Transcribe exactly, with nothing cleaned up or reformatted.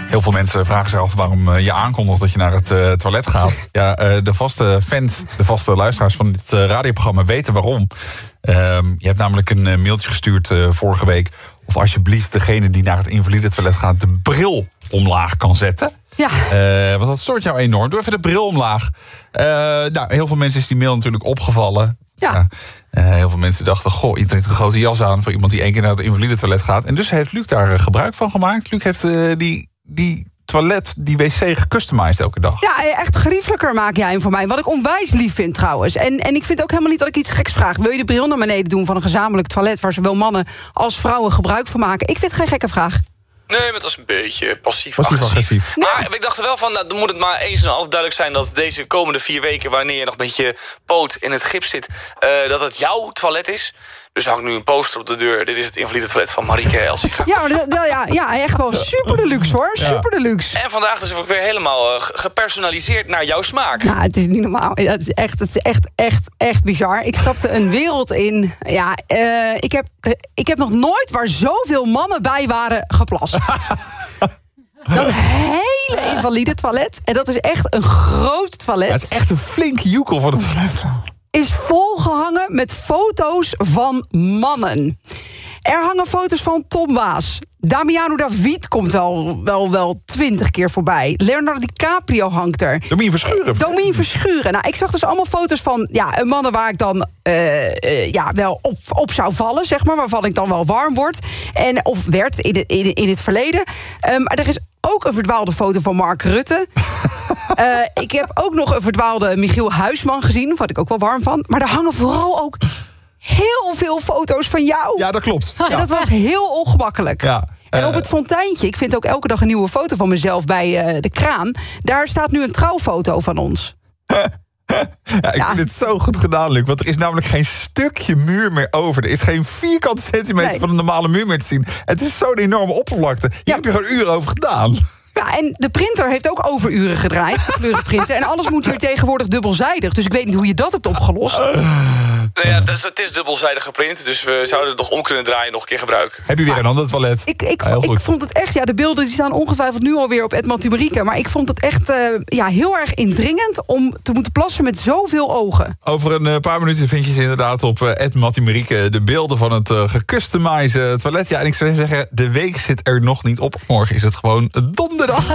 Heel veel mensen vragen zich af waarom uh, je aankondigt dat je naar het uh, toilet gaat. Ja, uh, de vaste fans, de vaste luisteraars van dit uh, radioprogramma weten waarom. Uh, je hebt namelijk een uh, mailtje gestuurd uh, vorige week. Of alsjeblieft degene die naar het invalide toilet gaat de bril omlaag kan zetten. Ja. Uh, want dat stoort jou enorm. Doe even de bril omlaag. Uh, nou, heel veel mensen is die mail natuurlijk opgevallen. Ja. Ja. Uh, heel veel mensen dachten, goh, iedereen heeft een grote jas aan voor iemand die één keer naar het invalide toilet gaat. En dus heeft Luc daar uh, gebruik van gemaakt. Luc heeft uh, die, die toilet, die wc gecustomized elke dag. Ja, echt geriefelijker maak jij hem voor mij. Wat ik onwijs lief vind trouwens. En, en ik vind ook helemaal niet dat ik iets geks vraag. Wil je de bril naar beneden doen van een gezamenlijk toilet waar zowel mannen als vrouwen gebruik van maken? Ik vind het geen gekke vraag. Nee, maar het was een beetje passief-agressief. Passief-agressief. Maar ik dacht er wel van, nou, dan moet het maar eens en half duidelijk zijn dat deze komende vier weken, wanneer je nog een beetje poot in het gips zit, uh, dat het jouw toilet is. Dus er hangt nu een poster op de deur. Dit is het invalide toilet van Marieke Elsiga. Ja, maar dat, ja, ja, echt wel super deluxe hoor. Super deluxe. En vandaag dus ook weer helemaal uh, gepersonaliseerd naar jouw smaak. Nou, het is niet normaal. Het is echt, het is echt, echt, echt bizar. Ik stapte een wereld in. Ja, uh, ik, heb, ik heb nog nooit waar zoveel mannen bij waren geplast. Dat hele invalide toilet. En dat is echt een groot toilet. Het is echt een flinke joekel van het toilet. Is volgehangen met foto's van mannen. Er hangen foto's van Tom Waas. Damiano David komt wel, wel, wel twintig keer voorbij. Leonardo DiCaprio hangt er. Domien Verschuren. Domien Verschuren. Nou, ik zag dus allemaal foto's van ja, mannen waar ik dan uh, uh, ja, wel op, op zou vallen, zeg maar. Waarvan ik dan wel warm word. En, of werd in het, in, in het verleden. Um, maar er is ook een verdwaalde foto van Mark Rutte. uh, ik heb ook nog een verdwaalde Michiel Huisman gezien. Wat ik ook wel warm van. Maar er hangen vooral ook heel veel foto's van jou. Ja, dat klopt. En Ja. dat was heel ongemakkelijk. Ja. En op het fonteintje, ik vind ook elke dag een nieuwe foto van mezelf bij uh, de kraan. Daar staat nu een trouwfoto van ons. Ja, ik Ja. vind het zo goed gedaan, Luc. Want er is namelijk geen stukje muur meer over. Er is geen vierkante centimeter Nee. van een normale muur meer te zien. Het is zo'n enorme oppervlakte. Hier Ja. heb je gewoon uren over gedaan. Ja, en de printer heeft ook overuren gedraaid, de kleurenprinter. En alles moet hier tegenwoordig dubbelzijdig. Dus ik weet niet hoe je dat hebt opgelost. Nou ja, het, is, het is dubbelzijdig geprint, dus we zouden het nog om kunnen draaien en nog een keer gebruiken. Heb je weer een ander toilet? Ik, ik, Heel goed. ik vond het echt, ja, de beelden die staan ongetwijfeld nu alweer op Edmond Marieke. Maar ik vond het echt uh, ja, heel erg indringend om te moeten plassen met zoveel ogen. Over een uh, paar minuten vind je ze inderdaad op uh, Ed Mattie Marieke de beelden van het uh, gecustomized toilet. Ja, en ik zou zeggen, de week zit er nog niet op. Morgen is het gewoon donderdag.